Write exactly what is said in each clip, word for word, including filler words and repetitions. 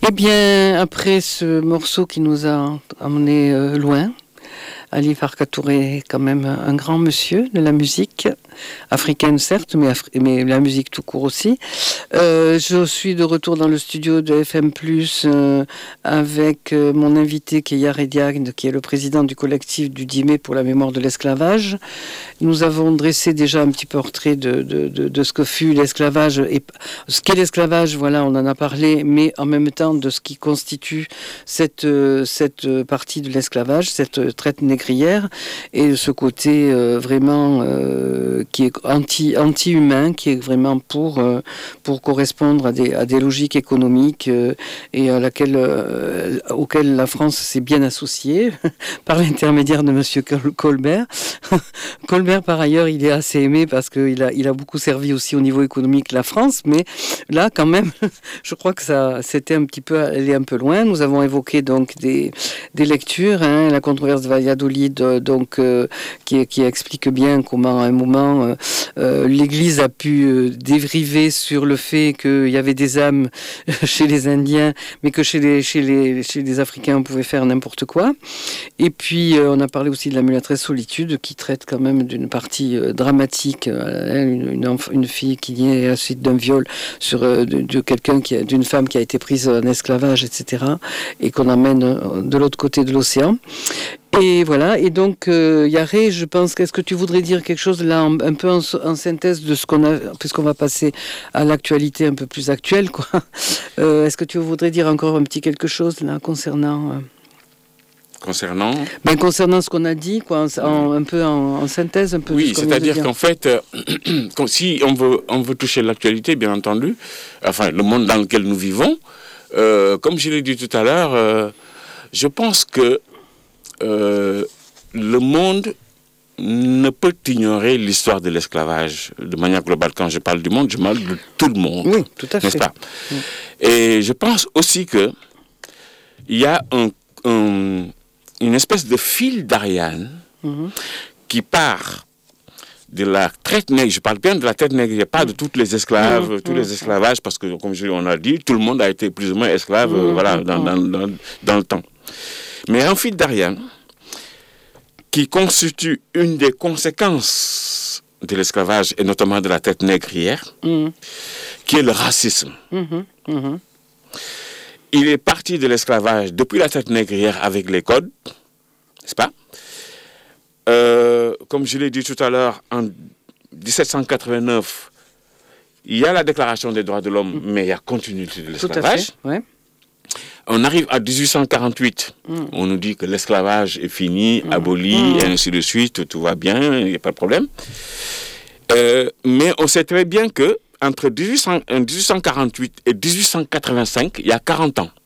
Eh bien, après ce morceau qui nous a emmenés euh, loin, Ali Farka Touré est quand même un grand monsieur de la musique, africaine certes, mais, Afri- mais la musique tout court aussi. Euh, je suis de retour dans le studio de F M plus, euh, avec euh, mon invité qui est Yaré Diagne, qui est le président du collectif du dix mai pour la mémoire de l'esclavage. Nous avons dressé déjà un petit portrait de, de, de, de ce que fut l'esclavage, et ce qu'est l'esclavage, voilà, on en a parlé, mais en même temps de ce qui constitue cette, cette partie de l'esclavage, cette traite négrière, et ce côté euh, vraiment euh, qui est anti, anti-humain, qui est vraiment pour, euh, pour correspondre à des, à des logiques économiques euh, et à laquelle, euh, auxquelles la France s'est bien associée par l'intermédiaire de monsieur Colbert. Colbert, par ailleurs, il est assez aimé parce qu'il a, il a beaucoup servi aussi au niveau économique la France, mais là, quand même, je crois que ça, c'était un petit peu, elle est un peu loin. Nous avons évoqué donc des, des lectures, hein, la controverse de Valladolid, donc euh, qui, qui explique bien comment, à un moment, euh, euh, l'Église a pu euh, dériver sur le fait qu'il y avait des âmes chez les Indiens, mais que chez les, chez les, chez les Africains, on pouvait faire n'importe quoi. Et puis, euh, on a parlé aussi de la mulâtresse solitude, qui traite quand même d'une partie euh, dramatique, euh, une, une, enf- une fille qui naît à la suite d'un viol sur euh, de, de quelqu'un qui a, d'une femme qui a été prise en esclavage, et cetera, et qu'on amène euh, de l'autre côté de l'océan. Et voilà, et donc euh, Yaré, je pense, qu'est-ce que tu voudrais dire quelque chose là, en, un peu en, en synthèse de ce qu'on a, puisqu'on va passer à l'actualité un peu plus actuelle, quoi. Euh, est-ce que tu voudrais dire encore un petit quelque chose là concernant euh... Concernant ben, concernant ce qu'on a dit, quoi, en, en, un peu en, en synthèse, un peu. Oui, de ce qu'on c'est-à-dire qu'en fait, euh, si on veut, on veut toucher l'actualité, bien entendu, enfin le monde dans lequel nous vivons, euh, comme je l'ai dit tout à l'heure, euh, je pense que euh, le monde ne peut ignorer l'histoire de l'esclavage de manière globale. Quand je parle du monde, je parle de tout le monde. Oui, tout à fait. N'est-ce pas? Oui. Et je pense aussi que il y a un, un, une espèce de fil d'Ariane mm-hmm. qui part de la traite nègre. Je parle bien de la traite nègre, il n'y a pas mm. de toutes les esclaves, mm. tous mm. les esclavages, parce que, comme on a dit, tout le monde a été plus ou moins esclave mm. euh, voilà, dans, dans, dans, dans le temps. Mais un fil d'Ariane qui constitue une des conséquences de l'esclavage, et notamment de la traite négrière, mm. qui est le racisme. Mm-hmm. Mm-hmm. Il est parti de l'esclavage depuis la traite négrière avec les codes, n'est-ce pas? Euh, comme je l'ai dit tout à l'heure, en dix-sept cent quatre-vingt-neuf, il y a la Déclaration des droits de l'homme, mmh. mais il y a continuité de l'esclavage. Ouais. On arrive à dix-huit cent quarante-huit, mmh. on nous dit que l'esclavage est fini, mmh. aboli, mmh. et ainsi de suite, tout va bien, il n'y a pas de problème. Euh, mais on sait très bien que entre dix-huit cent quarante-huit et dix-huit cent quatre-vingt-cinq, il y a quarante ans.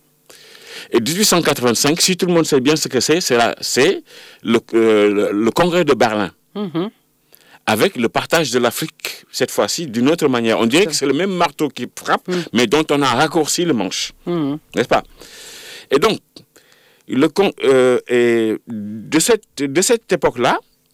Et dix-huit cent quatre-vingt-cinq, si tout le monde sait bien ce que c'est, c'est, la, c'est le, euh, le, le congrès de Berlin. Mm-hmm. Avec le partage de l'Afrique, cette fois-ci, d'une autre manière. On dirait que c'est le même marteau qui frappe, mm. mais dont on a raccourci le manche. Mm-hmm. N'est-ce pas? Et donc, le, euh, et de, cette, de cette époque-là,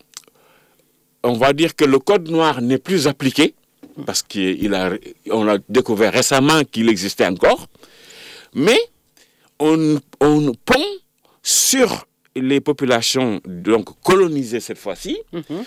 on va dire que le code noir n'est plus appliqué, parce qu'on a, a découvert récemment qu'il existait encore, mais on, on pond sur les populations donc colonisées cette fois-ci mm-hmm.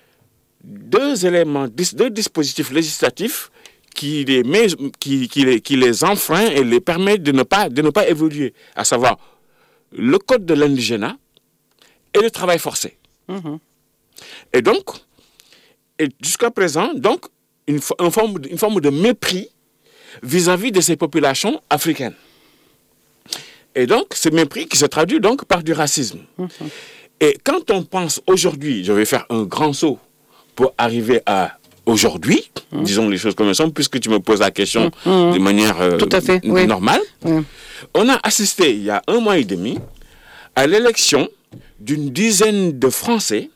deux éléments, deux dispositifs législatifs qui les, met, qui, qui, les, qui les enfreignent et les permettent de ne pas, de ne pas évoluer, à savoir le code de l'indigénat et le travail forcé. Mm-hmm. Et donc, et jusqu'à présent, donc, une, une, forme, une forme de mépris vis-à-vis de ces populations africaines. Et donc, ce mépris qui se traduit donc par du racisme. Mmh. Et quand on pense aujourd'hui, je vais faire un grand saut pour arriver à aujourd'hui, mmh. disons les choses comme elles sont, puisque tu me poses la question mmh. de manière euh, Tout à fait, oui. normale, mmh. on a assisté il y a un mois et demi à l'élection d'une dizaine de Français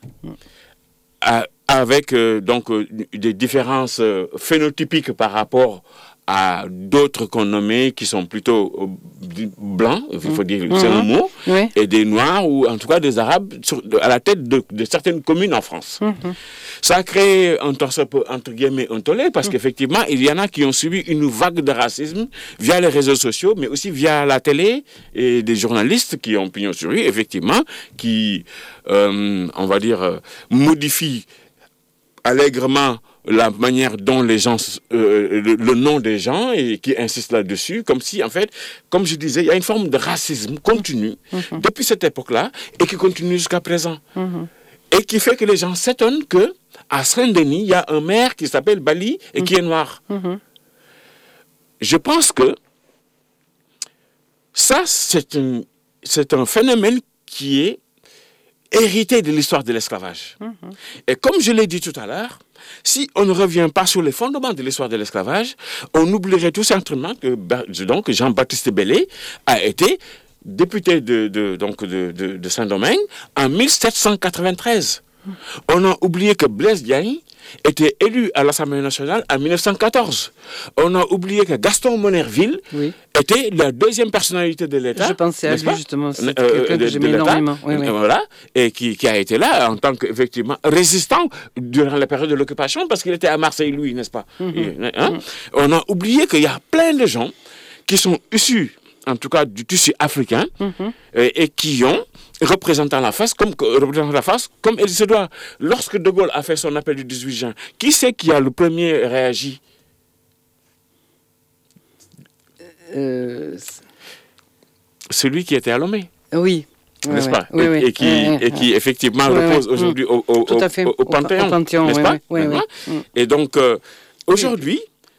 à, avec euh, donc euh, des différences euh, phénotypiques par rapport à d'autres qu'on nommait qui sont plutôt euh, blancs, il faut dire, Mmh. c'est un mot, Oui. et des Noirs ou en tout cas des Arabes sur, à la tête de, de certaines communes en France. Mmh. Ça a créé un torse entre guillemets un tollé parce mmh. qu'effectivement, il y en a qui ont subi une vague de racisme via les réseaux sociaux, mais aussi via la télé et des journalistes qui ont pignon sur rue, effectivement, qui, euh, on va dire, euh, modifient allègrement la manière dont les gens, euh, le, le nom des gens et qui insistent là-dessus, comme si, en fait, comme je disais, il y a une forme de racisme continu mmh. depuis cette époque-là et qui continue jusqu'à présent. Mmh. Et qui fait que les gens s'étonnent que à Saint-Denis, il y a un maire qui s'appelle Bali et mmh. qui est noir. Mmh. Je pense que ça, c'est un, c'est un phénomène qui est hérité de l'histoire de l'esclavage. Mmh. Et comme je l'ai dit tout à l'heure, si on ne revient pas sur les fondements de l'histoire de l'esclavage, on oublierait tout simplement que donc, Jean-Baptiste Belley a été député de, de, donc de, de, de Saint-Domingue en mille sept cent quatre-vingt-treize. Mmh. On a oublié que Blaise Diagne était élu à l'Assemblée nationale en mille neuf cent quatorze. On a oublié que Gaston Monnerville oui. était la deuxième personnalité de l'État. Je pensais à lui justement, c'est euh, quelqu'un que j'aimais énormément. Oui, oui. Voilà, et qui, qui a été là en tant qu'effectivement résistant durant la période de l'occupation parce qu'il était à Marseille, lui, n'est-ce pas? Mmh. Et, hein? Mmh. On a oublié qu'il y a plein de gens qui sont issus en tout cas du tissu africain, mm-hmm. et, et qui ont, représentant la face, comme, représentant la face, comme il se doit. Lorsque De Gaulle a fait son appel du dix-huit juin, qui c'est qui a le premier réagi? euh... Celui qui était à Lomé. Oui. N'est-ce ouais, pas? Oui, et, oui. et, qui, ouais, et qui, effectivement, ouais, repose ouais. aujourd'hui au, au, au, au, au Panthéon. Au Panthéon, n'est-ce ouais, pas? ouais, ouais, ouais. Et donc, euh, aujourd'hui,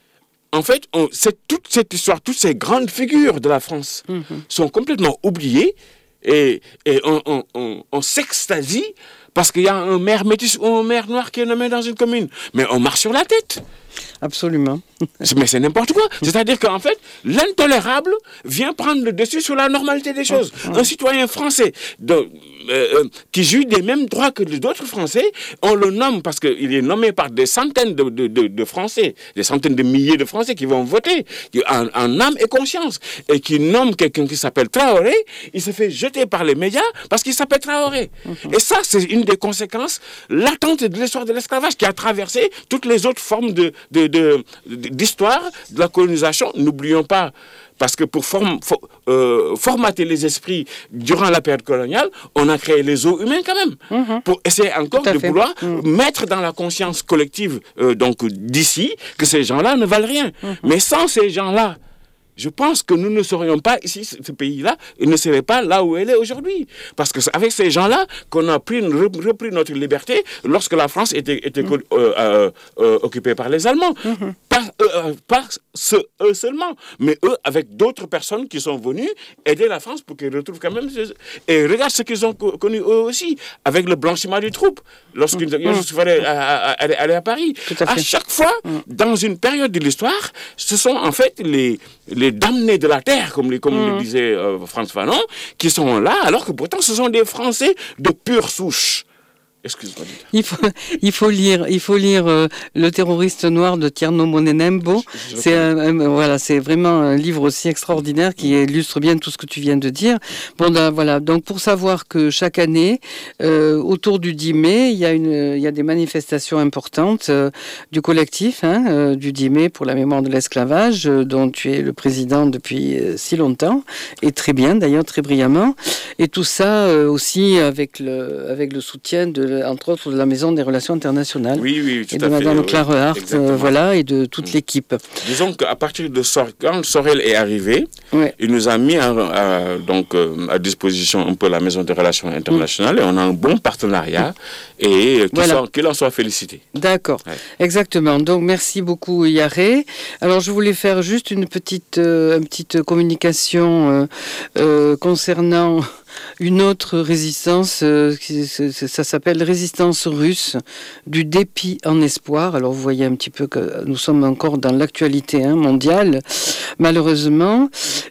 en fait, on, c'est, toute cette histoire, toutes ces grandes figures de la France mm-hmm. sont complètement oubliées et, et on, on, on, on s'extasie parce qu'il y a un maire métis ou un maire noir qui est nommé dans une commune. Mais on marche sur la tête. Absolument. Mais c'est n'importe quoi. C'est-à-dire qu'en fait, l'intolérable vient prendre le dessus sur la normalité des choses. Mmh. Un citoyen français de, euh, qui jouit des mêmes droits que les autres Français, on le nomme parce qu'il est nommé par des centaines de, de, de, de Français, des centaines de milliers de Français qui vont voter en, en âme et conscience. Et qui nomme quelqu'un qui s'appelle Traoré, il se fait jeter par les médias parce qu'il s'appelle Traoré. Mmh. Et ça, c'est une des conséquences latentes de l'histoire de l'esclavage qui a traversé toutes les autres formes de De, de, d'histoire de la colonisation. N'oublions pas, parce que pour form, for, euh, formater les esprits durant la période coloniale, on a créé les zoos humains quand même, mmh. pour essayer encore de fait. vouloir mmh. mettre dans la conscience collective euh, donc d'ici que ces gens-là ne valent rien. Mmh. Mais sans ces gens-là, je pense que nous ne serions pas ici, ce pays-là, il ne serait pas là où elle est aujourd'hui. Parce que c'est avec ces gens-là qu'on a pris, repris notre liberté lorsque la France était, était mmh. euh, euh, euh, occupée par les Allemands. Mmh. Pas, euh, pas ce, eux seulement, mais eux avec d'autres personnes qui sont venues aider la France pour qu'ils retrouvent quand même... Et regarde ce qu'ils ont connu eux aussi, avec le blanchiment des troupes, lorsqu'ils mmh. fallait aller, aller à Paris. À, à chaque fois, mmh. dans une période de l'histoire, ce sont en fait les... les damnés de la terre, comme, les, comme mmh. le disait euh, Frantz Fanon, qui sont là, alors que pourtant ce sont des Français de pure souche. Excuse-moi. Il faut, il faut lire, il faut lire euh, Le terroriste noir de Tierno Monenembo. Je, je c'est un, un, voilà, c'est vraiment un livre aussi extraordinaire qui illustre bien tout ce que tu viens de dire. Bon, là, voilà. Donc, pour savoir que chaque année, euh, autour du dix mai, il y a une, il y a des manifestations importantes euh, du collectif hein, euh, du dix mai pour la mémoire de l'esclavage, euh, dont tu es le président depuis euh, si longtemps et très bien, d'ailleurs, très brillamment. Et tout ça euh, aussi avec le, avec le soutien de entre autres de la Maison des Relations Internationales. Oui, oui, tout et à de fait. Madame Claire oui, Hart, euh, voilà, et de toute mmh. l'équipe. Disons qu'à partir de Sorel, quand Sorel est arrivé, ouais. il nous a mis à, à, donc, à disposition un peu la Maison des Relations Internationales mmh. et on a un bon partenariat mmh. et qu'il voilà. qu'il en soit félicité. D'accord, ouais. exactement. Donc merci beaucoup Yaré. Alors je voulais faire juste une petite, euh, une petite communication euh, euh, concernant une autre résistance, euh, qui, ça s'appelle résistance russe, du dépit en espoir. Alors vous voyez un petit peu que nous sommes encore dans l'actualité hein, mondiale, malheureusement.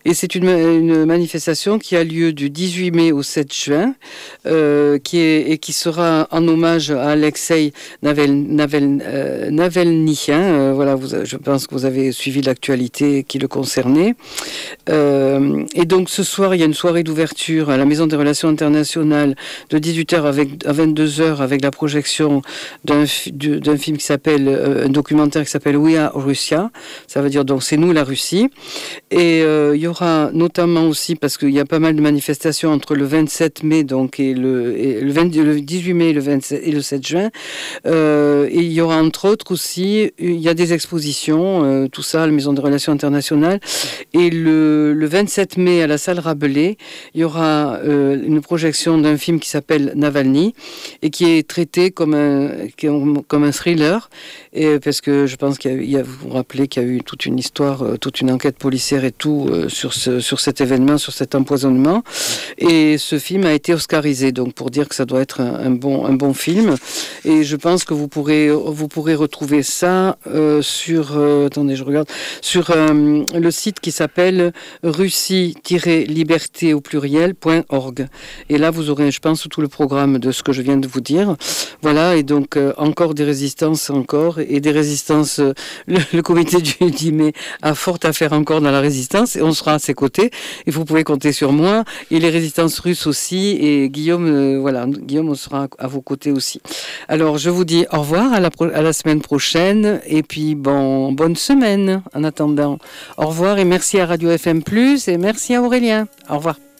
Et c'est une, une manifestation qui a lieu du dix-huit mai au sept juin, euh, qui est, et qui sera en hommage à Alexei Navel, Navel, euh, Navalny. Hein, euh, voilà, vous, je pense que vous avez suivi l'actualité qui le concernait. Euh, et donc ce soir, il y a une soirée d'ouverture à la Maison des Relations Internationales de dix-huit heures avec, à vingt-deux heures avec la projection d'un, d'un film qui s'appelle, euh, un documentaire qui s'appelle We Are Russia. Ça veut dire donc c'est nous la Russie. Et euh, il y aura notamment aussi, parce qu'il y a pas mal de manifestations entre le vingt-sept mai donc, et, le, et le, vingt, le dix-huit mai et le, vingt-sept, et le sept juin. Euh, et il y aura entre autres aussi, il y a des expositions, euh, tout ça à la Maison des Relations Internationales. Et le, le vingt-sept mai à la salle Rabelais, il y aura euh, une projection d'un film qui s'appelle Navalny et qui est traité comme un, comme un thriller. Et parce que je pense qu'il y a, il y a, vous vous rappelez qu'il y a eu toute une histoire, euh, toute une enquête policière et tout euh, sur, ce, sur cet événement, sur cet empoisonnement. Et ce film a été oscarisé, donc pour dire que ça doit être un, un, bon, un bon film. Et je pense que vous pourrez, vous pourrez retrouver ça euh, sur, euh, attendez, je regarde, sur euh, le site qui s'appelle russie-liberté au pluriel point org. Et là, vous aurez, je pense, tout le programme de ce que je viens de vous dire. Voilà, et donc euh, encore des résistances, encore, et des résistances. Euh, le, le comité du dix mai a fort à faire encore dans la résistance, et on sera à ses côtés. Et vous pouvez compter sur moi, et les résistances russes aussi, et Guillaume, euh, voilà, Guillaume, on sera à vos côtés aussi. Alors, je vous dis au revoir, à la, pro- à la semaine prochaine, et puis bon, bonne semaine en attendant. Au revoir, et merci à Radio F M plus, et merci à Aurélien. Au revoir.